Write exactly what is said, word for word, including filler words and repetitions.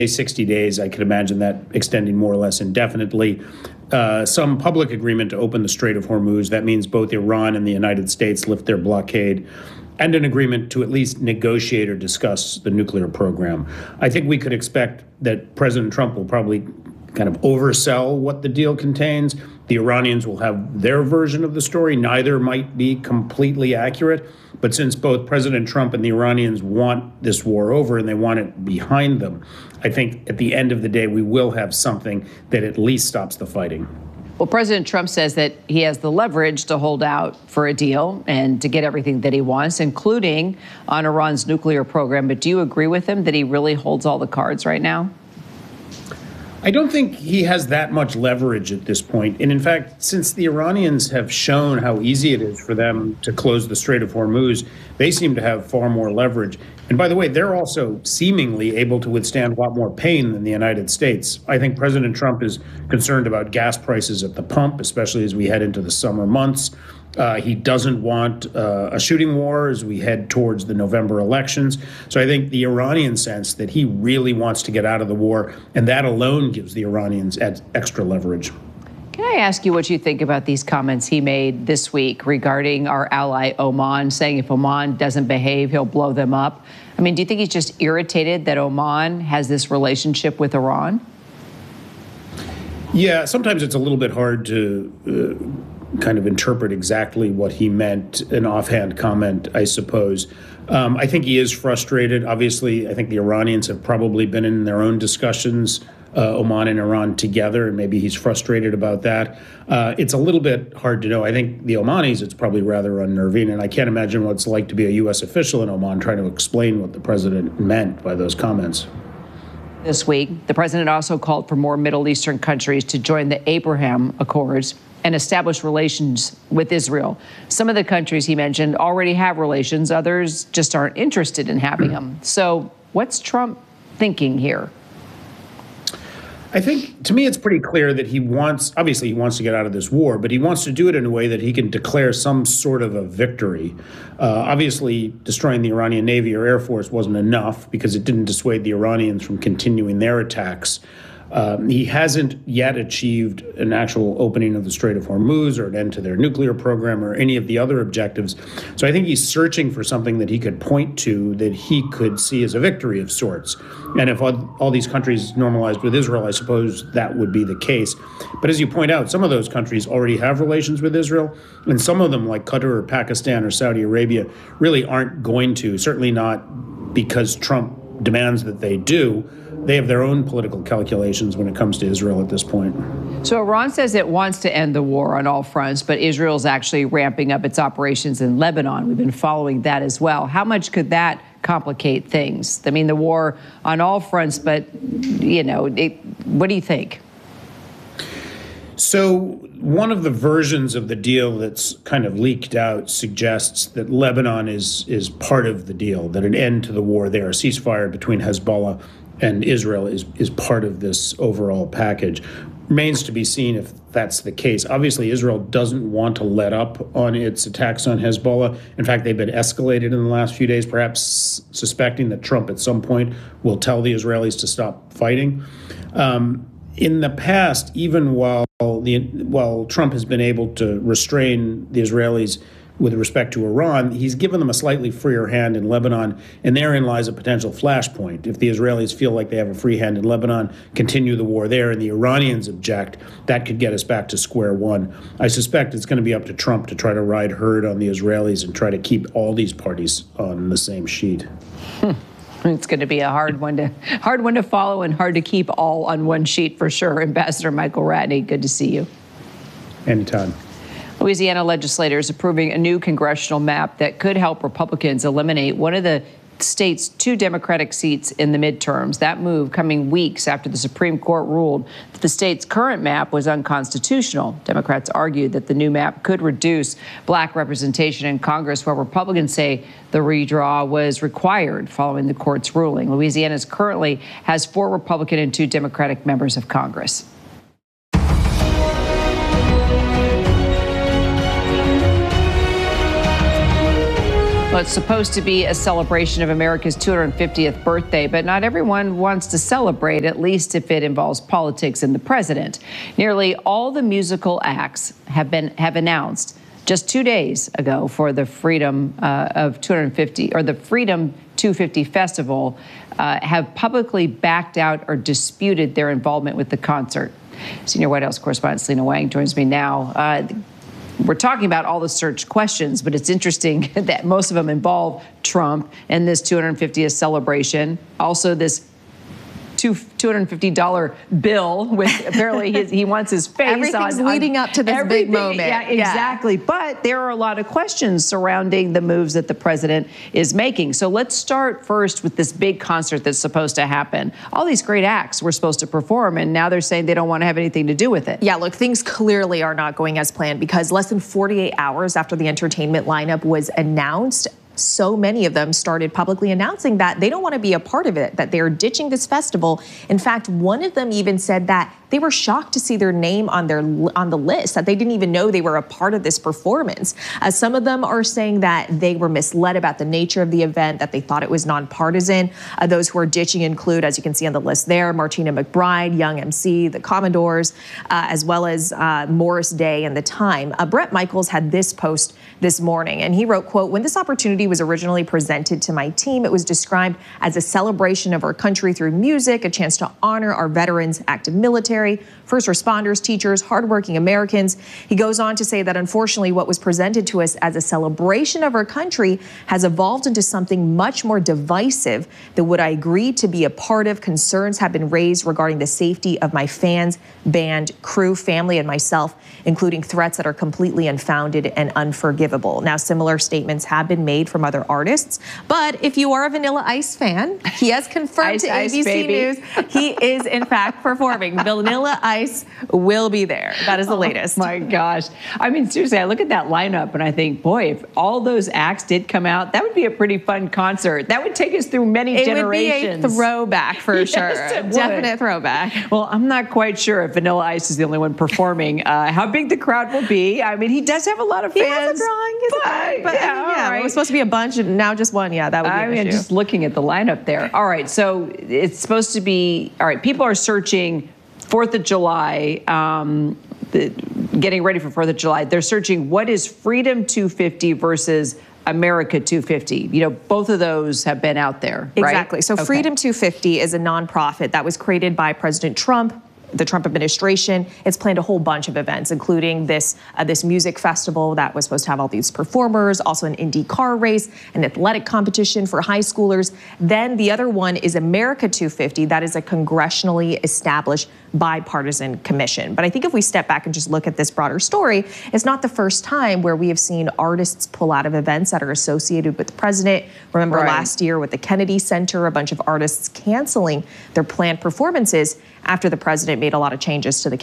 sixty days. I could imagine that extending more or less indefinitely. Uh, some public agreement to open the Strait of Hormuz. That means both Iran and the United States lift their blockade, and an agreement to at least negotiate or discuss the nuclear program. I think we could expect that President Trump will probably kind of oversell what the deal contains. The Iranians will have their version of the story. Neither might be completely accurate. But since both President Trump and the Iranians want this war over and they want it behind them, I think at the end of the day, we will have something that at least stops the fighting. Well, President Trump says that he has the leverage to hold out for a deal and to get everything that he wants, including on Iran's nuclear program. But do you agree with him that he really holds all the cards right now? I don't think he has that much leverage at this point. And in fact, since the Iranians have shown how easy it is for them to close the Strait of Hormuz, they seem to have far more leverage. And by the way, they're also seemingly able to withstand a lot more pain than the United States. I think President Trump is concerned about gas prices at the pump, especially as we head into the summer months. Uh, he doesn't want uh, a shooting war as we head towards the November elections. So I think the Iranian sense that he really wants to get out of the war, and that alone gives the Iranians extra leverage. Can I ask you what you think about these comments he made this week regarding our ally Oman, saying if Oman doesn't behave, he'll blow them up? I mean, do you think he's just irritated that Oman has this relationship with Iran? Yeah, sometimes it's a little bit hard to uh, kind of interpret exactly what he meant, an offhand comment, I suppose. Um, I think he is frustrated. Obviously, I think the Iranians have probably been in their own discussions, uh, Oman and Iran together, and maybe he's frustrated about that. Uh, it's a little bit hard to know. I think the Omanis, it's probably rather unnerving, and I can't imagine what it's like to be a U S official in Oman trying to explain what the president meant by those comments. This week, the president also called for more Middle Eastern countries to join the Abraham Accords and establish relations with Israel. Some of the countries he mentioned already have relations. Others just aren't interested in having them. So what's Trump thinking here? I think, to me, it's pretty clear that he wants, obviously he wants to get out of this war, but he wants to do it in a way that he can declare some sort of a victory. Uh, obviously, destroying the Iranian Navy or Air Force wasn't enough because it didn't dissuade the Iranians from continuing their attacks. Um, he hasn't yet achieved an actual opening of the Strait of Hormuz or an end to their nuclear program or any of the other objectives. So I think he's searching for something that he could point to that he could see as a victory of sorts. And if all, all these countries normalized with Israel, I suppose that would be the case. But as you point out, some of those countries already have relations with Israel, and some of them, like Qatar or Pakistan or Saudi Arabia, really aren't going to, certainly not because Trump demands that they do. They have their own political calculations when it comes to Israel at this point. So Iran says it wants to end the war on all fronts, but Israel's actually ramping up its operations in Lebanon. We've been following that as well. How much could that complicate things? I mean, the war on all fronts, but, you know, it, what do you think? So one of the versions of the deal that's kind of leaked out suggests that Lebanon is is part of the deal, that an end to the war there, a ceasefire between Hezbollah and Israel is, is part of this overall package. Remains to be seen if that's the case. Obviously, Israel doesn't want to let up on its attacks on Hezbollah. In fact, they've been escalated in the last few days, perhaps suspecting that Trump at some point will tell the Israelis to stop fighting. Um, in the past, even while the while Trump has been able to restrain the Israelis with respect to Iran, he's given them a slightly freer hand in Lebanon, and therein lies a potential flashpoint. If the Israelis feel like they have a free hand in Lebanon, continue the war there, and the Iranians object, that could get us back to square one. I suspect it's going to be up to Trump to try to ride herd on the Israelis and try to keep all these parties on the same sheet. Hmm. It's going to be a hard one to hard one to follow and hard to keep all on one sheet for sure. Ambassador Michael Ratney, good to see you. Anytime. Louisiana legislators approving a new congressional map that could help Republicans eliminate one of the state's two Democratic seats in the midterms. That move coming weeks after the Supreme Court ruled that the state's current map was unconstitutional. Democrats argued that the new map could reduce black representation in Congress, while Republicans say the redraw was required following the court's ruling. Louisiana currently has four Republican and two Democratic members of Congress. Well, it's supposed to be a celebration of America's two hundred fiftieth birthday, but not everyone wants to celebrate, at least if it involves politics and the president. Nearly all the musical acts have been have announced just two days ago for the Freedom uh, of two hundred fifty or the Freedom two fifty Festival uh, have publicly backed out or disputed their involvement with the concert. Senior White House correspondent Selena Wang joins me now. Uh, We're talking about all the search questions, but it's interesting that most of them involve Trump and this two hundred fiftieth celebration. Also, this two hundred fifty dollar bill with apparently his, he wants his face Everything's on. leading on up to this big moment. Yeah, exactly. Yeah. But there are a lot of questions surrounding the moves that the president is making. So let's start first with this big concert that's supposed to happen. All these great acts were supposed to perform, and now they're saying they don't want to have anything to do with it. Yeah, look, things clearly are not going as planned because less than forty-eight hours after the entertainment lineup was announced, so many of them started publicly announcing that they don't want to be a part of it, that they're ditching this festival. In fact, one of them even said that they were shocked to see their name on their on the list, that they didn't even know they were a part of this performance. Uh, some of them are saying that they were misled about the nature of the event, that they thought it was nonpartisan. Uh, those who are ditching include, as you can see on the list there, Martina McBride, Young M C, the Commodores, uh, as well as uh, Morris Day and The Time. Uh, Bret Michaels had this post this morning, and he wrote, quote, "When this opportunity was originally presented to my team, it was described as a celebration of our country through music, a chance to honor our veterans, active military, first responders, teachers, hardworking Americans." He goes on to say that unfortunately what was presented to us as a celebration of our country has evolved into something much more divisive than what I agreed to be a part of. Concerns have been raised regarding the safety of my fans, band, crew, family, and myself, including threats that are completely unfounded and unforgivable. Now, similar statements have been made from other artists, but if you are a Vanilla Ice fan, he has confirmed Ice, to Ice, A B C baby. News he is in fact performing. Vanilla Ice will be there. That is the latest. Oh my gosh. I mean, seriously, I look at that lineup and I think, boy, if all those acts did come out, that would be a pretty fun concert. That would take us through many it generations. It would be a throwback for Yes, sure. it would. Definite throwback. Well, I'm not quite sure if Vanilla Ice is the only one performing. Uh, how big the crowd will be. I mean, he does have a lot of He fans. has a drawing. He has a drawing. But yeah, I mean, yeah, all right. it was supposed to be a bunch and now just one. Yeah, that would be I an mean, issue. just looking at the lineup there. All right, so it's supposed to be, all right, people are searching fourth of July, um, the, getting ready for fourth of July. They're searching what is Freedom two fifty versus America two fifty. You know, both of those have been out there, right? Exactly. So Okay. Freedom two fifty is a nonprofit that was created by President Trump, the Trump administration. It's planned a whole bunch of events, including this uh, this music festival that was supposed to have all these performers, also an Indy car race, an athletic competition for high schoolers. Then the other one is America two fifty. That is a congressionally established bipartisan commission. But I think if we step back and just look at this broader story, it's not the first time where we have seen artists pull out of events that are associated with the president. Remember Right. last year with the Kennedy Center, a bunch of artists canceling their planned performances after the president made a lot of changes to the